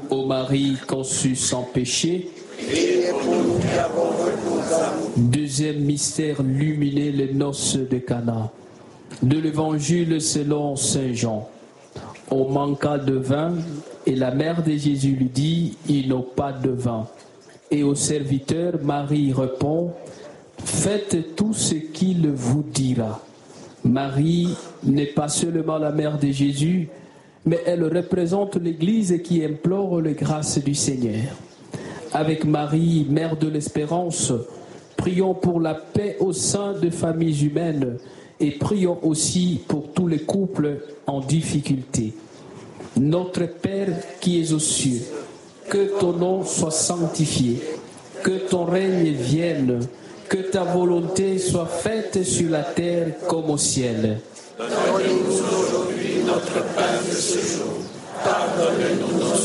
Ô Marie conçue sans péché. Priez pour nous qui avons recours à vous. Deuxième mystère lumineux, les noces de Cana. De l'Évangile selon Saint Jean. On manqua de vin et la mère de Jésus lui dit, ils n'ont pas de vin. Et au serviteur, Marie répond, faites tout ce qu'il vous dira. Marie n'est pas seulement la mère de Jésus, mais elle représente l'Église qui implore les grâces du Seigneur. Avec Marie, mère de l'espérance, prions pour la paix au sein des familles humaines et prions aussi pour tous les couples en difficulté. Notre Père qui es aux cieux, que ton nom soit sanctifié, que ton règne vienne, que ta volonté soit faite sur la terre comme au ciel. Donne-nous aujourd'hui notre pain de ce jour. Pardonne-nous nos